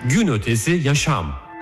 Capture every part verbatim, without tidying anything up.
Gün ötesi yaşam.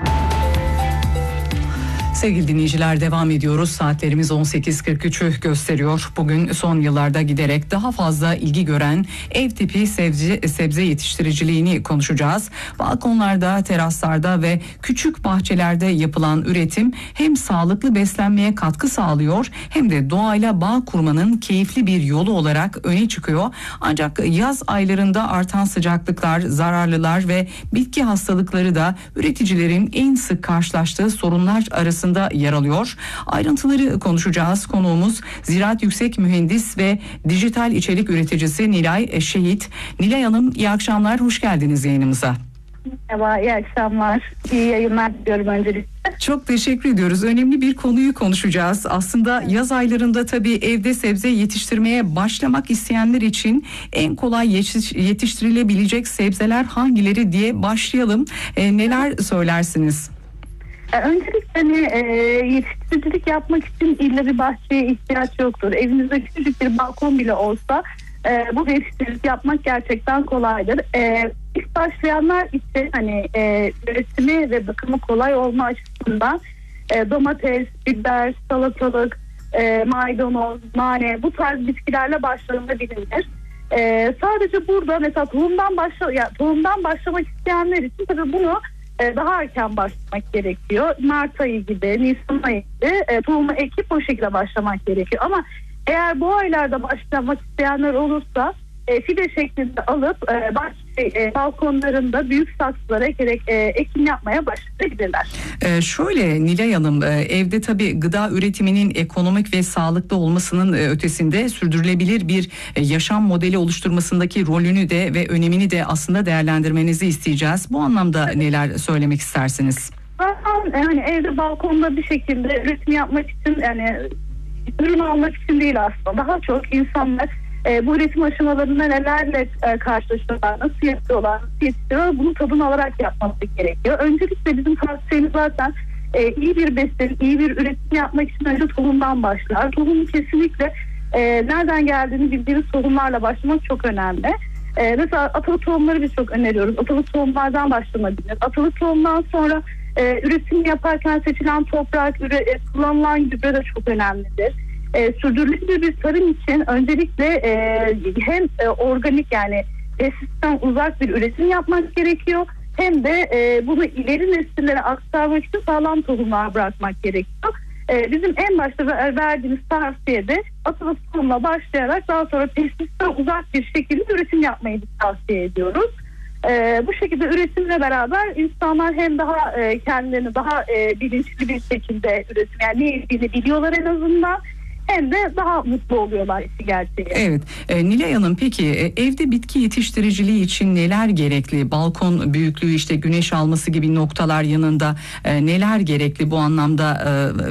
Sevgili dinleyiciler, devam ediyoruz. Saatlerimiz on sekiz kırk üçü gösteriyor. Bugün son yıllarda giderek daha fazla ilgi gören ev tipi sebze, sebze yetiştiriciliğini konuşacağız. Balkonlarda, teraslarda ve küçük bahçelerde yapılan üretim hem sağlıklı beslenmeye katkı sağlıyor hem de doğayla bağ kurmanın keyifli bir yolu olarak öne çıkıyor. Ancak yaz aylarında artan sıcaklıklar, zararlılar ve bitki hastalıkları da üreticilerin en sık karşılaştığı sorunlar arasında yer alıyor. Ayrıntıları konuşacağız. Konuğumuz Ziraat Yüksek Mühendis ve dijital içerik üreticisi Nilay Şehit. Nilay Hanım, iyi akşamlar, hoş geldiniz yayınımıza. Merhaba, iyi akşamlar. İyi yayınlar diliyorum öncelikle. Çok teşekkür ediyoruz. Önemli bir konuyu konuşacağız. Aslında yaz aylarında tabii evde sebze yetiştirmeye başlamak isteyenler için en kolay yetiş- yetiştirilebilecek sebzeler hangileri diye başlayalım. E, neler söylersiniz? Öncelikle hani, e, yetiştiricilik yapmak için illa bir bahçeye ihtiyaç yoktur. Evinizde küçük bir balkon bile olsa e, bu yetiştiricilik yapmak gerçekten kolaydır. E, ilk başlayanlar için hani e, üretimi ve bakımı kolay olma açısından e, domates, biber, salatalık, e, maydanoz, nane bu tarz bitkilerle başlanabilir. E, sadece burada mesela tohumdan başla, ya, tohumdan başlamak isteyenler için tabii bunu daha erken başlamak gerekiyor. Mart ayı gibi, Nisan ayı gibi e, tohumu ekip o şekilde başlamak gerekiyor. Ama eğer bu aylarda başlamak isteyenler olursa e, fide şeklinde alıp e, bahçe, e, balkonlarında büyük saksılara ekerek e, ekim yapmaya başlayabilirler. Ee, şöyle Nilay Hanım, e, evde tabii gıda üretiminin ekonomik ve sağlıklı olmasının e, ötesinde sürdürülebilir bir e, yaşam modeli oluşturmasındaki rolünü de ve önemini de aslında değerlendirmenizi isteyeceğiz. Bu anlamda neler söylemek istersiniz? Zaten yani evde balkonda bir şekilde üretim yapmak için, yani ürün almak için değil aslında. Daha çok insanlar E, bu üretim aşamalarında nelerle e, karşılaşıyorlar, nasıl yapıyorlar, nasıl yetiştiriyorlar, bunu tadını alarak yapması gerekiyor. Öncelikle bizim tavsiyemiz zaten e, iyi bir besin, iyi bir üretim yapmak için önce tohumdan başlar. Tohumu kesinlikle e, nereden geldiğini bildiğiniz tohumlarla başlamak çok önemli. E, mesela atalı tohumları biz çok öneriyoruz. Atalı tohumlardan başlanabilir. Atalı tohumdan sonra e, üretim yaparken seçilen toprak, üre, e, kullanılan gübre de çok önemlidir. E, sürdürülebilir bir tarım için öncelikle e, hem e, organik, yani pestisitten uzak bir üretim yapmak gerekiyor, hem de e, bunu ileri nesillere aktarmak için sağlam tohumlar bırakmak gerekiyor. E, bizim en başta verdiğimiz tavsiyede atılı tohumla başlayarak daha sonra pestisitten uzak bir şekilde üretim yapmayı tavsiye ediyoruz. E, bu şekilde üretimle beraber insanlar hem daha e, kendilerini daha e, bilinçli bir şekilde üretim, yani ne yediğini biliyorlar en azından, hem de daha mutlu oluyorlar işi gerçeği. Evet. E, Nilay Hanım, peki e, evde bitki yetiştiriciliği için neler gerekli? Balkon büyüklüğü, işte güneş alması gibi noktalar yanında e, neler gerekli? Bu anlamda e,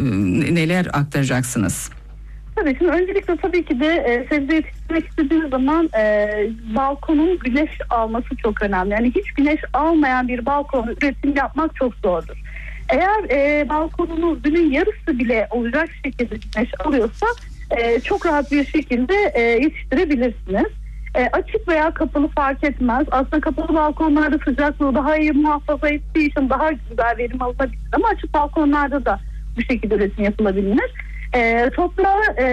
neler aktaracaksınız? Tabii, şimdi öncelikle tabii ki de e, sebze yetiştirmek istediğiniz zaman e, balkonun güneş alması çok önemli. Yani hiç güneş almayan bir balkonu üretim yapmak çok zordur. Eğer e, balkonunuz günün yarısı bile olacak şekilde güneş alıyorsa e, çok rahat bir şekilde e, yetiştirebilirsiniz. E, açık veya kapalı fark etmez. Aslında kapalı balkonlarda sıcaklığı daha iyi muhafaza ettiği için daha güzel verim alınabilir. Ama açık balkonlarda da bu şekilde üretim yapılabilir. E, toprağı e,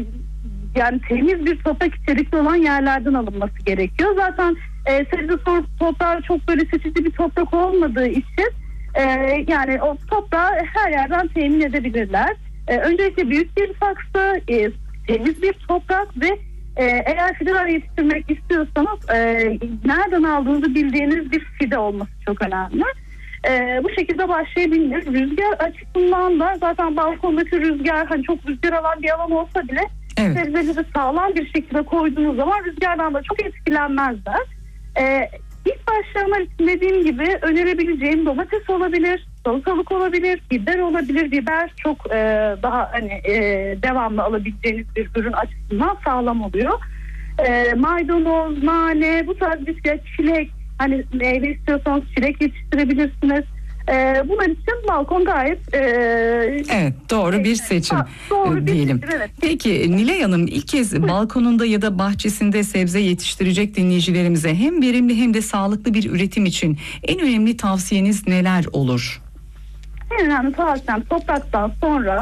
yani temiz bir toprak içerikli olan yerlerden alınması gerekiyor. Zaten e, sebze toprağı çok böyle seçici bir toprak olmadığı için Ee, yani o toprağı her yerden temin edebilirler. Ee, öncelikle büyük bir saksı, e, temiz bir toprak ve e, eğer fideler yetiştirmek istiyorsanız e, nereden aldığınızı bildiğiniz bir fide olması çok önemli. E, bu şekilde başlayabilir. Rüzgar açısından da zaten balkondaki rüzgar, hani çok rüzgar alan bir alan olsa bile evet, sebzeleri sağlam bir şekilde koyduğunuz zaman rüzgardan da çok etkilenmezler. E, İlk başlayanlar için dediğim gibi önerebileceğim domates olabilir, salatalık olabilir, biber olabilir. Biber çok e, daha hani e, devamlı alabileceğiniz bir ürün açısından sağlam oluyor. E, maydanoz, nane, bu tarz bitkiler, çilek, hani meyve istiyorsanız çilek yetiştirebilirsiniz. Ee, bunlar için balkon gayet e, evet doğru bir seçim doğru bir diyelim. seçim, evet. Peki Nilay Hanım, ilk kez balkonunda ya da bahçesinde sebze yetiştirecek dinleyicilerimize hem verimli hem de sağlıklı bir üretim için en önemli tavsiyeniz neler olur? En önemli tavsiyem topraktan sonra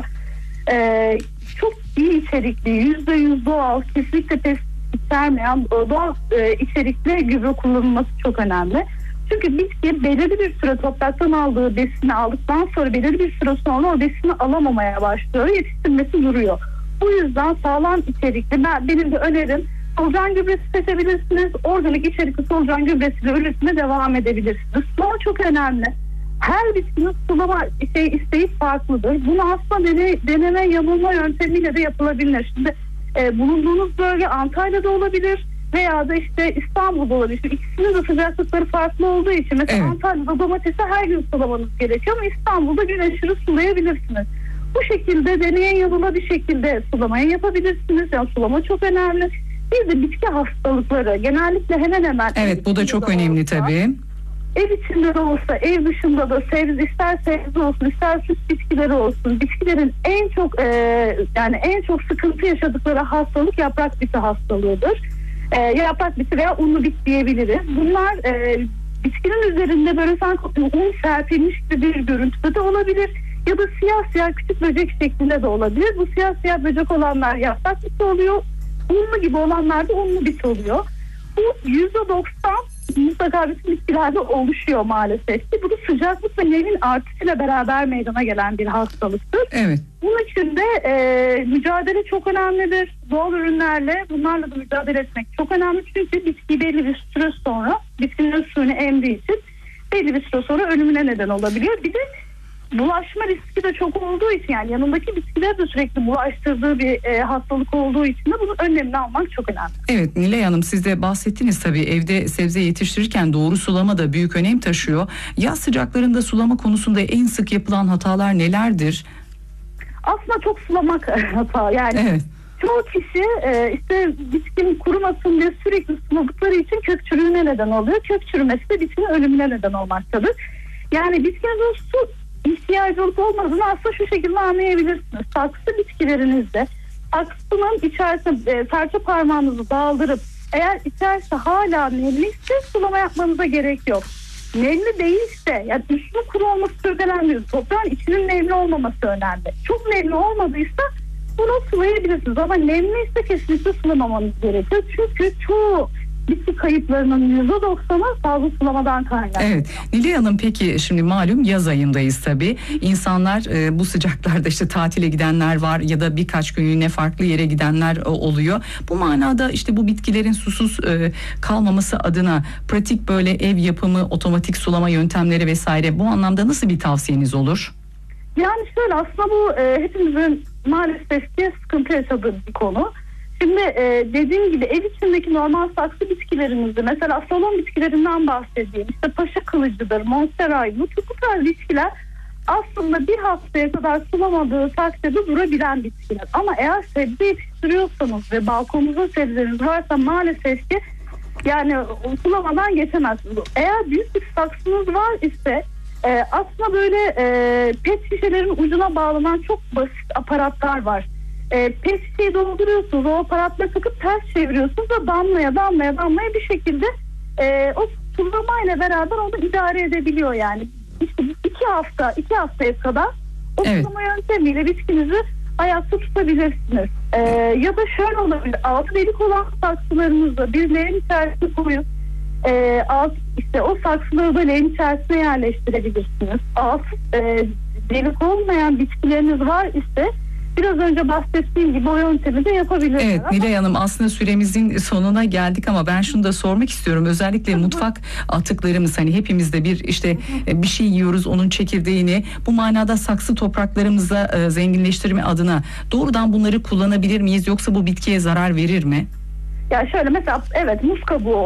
e, çok iyi içerikli, yüzde yüz doğal, kesinlikle pestisit içermeyen doğal e, içerikli gübre kullanılması çok önemli. Çünkü bitki belirli bir süre topraktan aldığı besini aldıktan sonra belirli bir süre sonra o besini alamamaya başlıyor. Yetiştirmesi duruyor. Bu yüzden sağlam içerikli, ben, benim de önerim solucan gübresi seçebilirsiniz. Organik içerikli solucan gübresiyle üretime devam edebilirsiniz. Sulama çok önemli. Her bitkinin sulama şey, isteği farklıdır. Bunu aslında dene, deneme yanılma yöntemiyle de yapılabilir. Şimdi e, bulunduğunuz bölge Antalya'da olabilir veya da işte İstanbul'da olabilir. Şimdi İkisinin de sıcaklıkları farklı olduğu için mesela evet. Antalya'da domatesi her gün sulamanız gerekiyor ama İstanbul'da gün aşırı sulayabilirsiniz. Bu şekilde deneye yanıla bir şekilde sulamayı yapabilirsiniz. Yani sulama çok önemli. Bir de bitki hastalıkları genellikle hemen hemen. Evet, bu da çok önemli olsa, tabii. Ev içinde de olsa, ev dışında da sebze, ister sebze olsun, ister süs bitkileri olsun. Bitkilerin en çok e, yani en çok sıkıntı yaşadıkları hastalık yaprak biti hastalığıdır. E, yaprak biti veya unlu bit diyebiliriz. Bunlar e, bitkinin üzerinde böyle sanki un serpilmiş gibi bir görüntüde de olabilir. Ya da siyah siyah küçük böcek şeklinde de olabilir. Bu siyah siyah böcek olanlar yaprak biti oluyor. Unlu gibi olanlar da unlu bit oluyor. Bu yüzde doksan mutlaka bütün bitkilerde oluşuyor maalesef ki. Bu da sıcaklık ve nemin artışıyla beraber meydana gelen bir hastalıktır. Evet. Bunun için de e, mücadele çok önemlidir. Doğal ürünlerle bunlarla da mücadele etmek çok önemli. Çünkü bitki belli bir süre sonra bitkinin suyunu emdiği için belli bir süre sonra ölümüne neden olabiliyor. Bir de bulaşma riski de çok olduğu için, yani yanındaki bitkiler de sürekli bulaştırdığı bir e, hastalık olduğu için de bunun önlemini almak çok önemli. Evet Nilay Hanım, siz de bahsettiniz tabii, evde sebze yetiştirirken doğru sulama da büyük önem taşıyor. Yaz sıcaklarında sulama konusunda en sık yapılan hatalar nelerdir? Aslında çok sulamak hata yani. Evet. Çoğu kişi e, işte bitkinin kurumasın diye sürekli suladıkları için kök çürüğüne neden oluyor. Kök çürümesi de bitkinin ölümüne neden olmaktadır. Yani bitkinin su ihtiyacı olup olmadığını aslında şu şekilde anlayabilirsiniz. Saksı bitkilerinizde saksının içerisine e, serçe parmağınızı daldırıp eğer içerisi hala nemliyse sulama yapmanıza gerek yok. Nemli değilse, yani üstünün kuru olması söz önemli. Toprağın içinin nemli olmaması önemli. Çok nemli olmadıysa bunu sulayabilirsiniz ama nemliyse kesinlikle sulamamanız gerekiyor. Çünkü çoğu bitki kayıplarının yüzde doksanı fazla sulamadan kaynaklanıyor. Evet. Nilay Hanım, peki şimdi malum yaz ayındayız tabii. İnsanlar e, bu sıcaklarda işte tatile gidenler var ya da birkaç günlüğüne farklı yere gidenler e, oluyor. Bu manada işte bu bitkilerin susuz e, kalmaması adına pratik böyle ev yapımı otomatik sulama yöntemleri vesaire, bu anlamda nasıl bir tavsiyeniz olur? Yani şöyle, aslında bu e, hepimizin maalesef ki sıkıntı yaşadığı bir konu. Şimdi e, dediğim gibi ev içindeki normal saksı bitkilerimizde, mesela salon bitkilerinden bahsedeyim. İşte paşa kılıcıdır, monstera, bu, bu tarz bitkiler aslında bir haftaya kadar sulamadığı takdirde durabilen bitkiler. Ama eğer sebze yetiştiriyorsanız ve balkonunuzda sebzeniz varsa maalesef ki yani sulamadan geçemezsiniz. Eğer büyük bir saksınız var ise e, aslında böyle e, pet şişelerin ucuna bağlanan çok basit aparatlar var. E, pet şişeyi dolduruyorsunuz, o aparatla takıp ters çeviriyorsunuz ve damlaya damlaya damlaya bir şekilde e, o sulamayla beraber onu idare edebiliyor yani. İşte iki hafta, iki haftaya kadar o evet. sulama yöntemiyle bitkinizi ayakta tutabilirsiniz. E, ya da şöyle olabilir, altı delik olan saksılarınızı bir leğen içerisine koyup e, alt, işte o saksıları da leğen içerisine yerleştirebilirsiniz. Altı e, delik olmayan bitkileriniz var ise biraz önce bahsettiğim gibi o yöntemi de yapabilirsiniz. Evet Nilay Hanım, aslında süremizin sonuna geldik ama ben şunu da sormak istiyorum. Özellikle mutfak atıklarımız, hani hepimizde bir işte bir şey yiyoruz, onun çekirdeğini bu manada saksı topraklarımıza e, zenginleştirme adına doğrudan bunları kullanabilir miyiz, yoksa bu bitkiye zarar verir mi? Ya şöyle, mesela evet muz kabuğu